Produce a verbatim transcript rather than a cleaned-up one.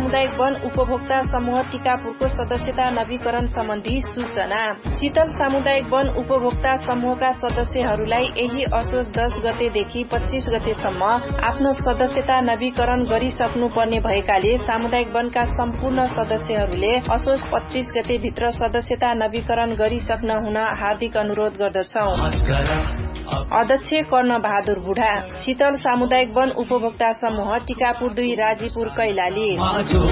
सामुदायिक वन उपभोक्ता समूह टिकापुरको सदस्यता नवीकरण सम्बन्धी सूचना। शीतल सामुदायिक वन उपभोक्ता समूहका सदस्यहरूलाई यही असोज दस गतेदेखि पच्चीस गतेसम्म आफ्नो सदस्यता नवीकरण गरिसक्नु पर्ने भएकाले सामुदायिक वनका सम्पूर्ण सदस्यहरूले असोज पच्चीस गते भित्र सदस्यता नवीकरण गरिसक्न हुन हार्दिक अनुरोध गर्दछौ। अध्यक्ष कर्ण बहादुर बुढा, शीतल सामुदायिक वन उपभोक्ता समूह टिकापुर दुई राजीपुर कैलाली।